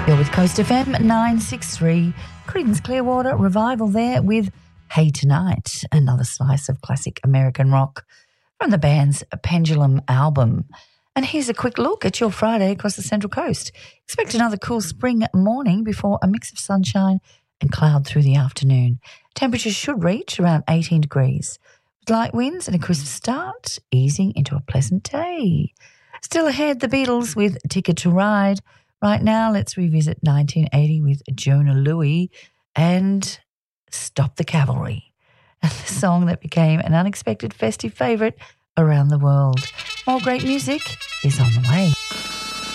You're with Coast FM 963. Creedence Clearwater Revival there with Hey Tonight, another slice of classic American rock from the band's Pendulum album. And here's a quick look at your Friday across the Central Coast. Expect another cool spring morning before a mix of sunshine and cloud through the afternoon. Temperatures should reach around 18 degrees. With light winds and a crisp start, easing into a pleasant day. Still ahead, the Beatles with Ticket to Ride. Right now, let's revisit 1980 with Jona Lewie and Stop the Cavalry, and the song that became an unexpected festive favourite around the world. More great music is on the way.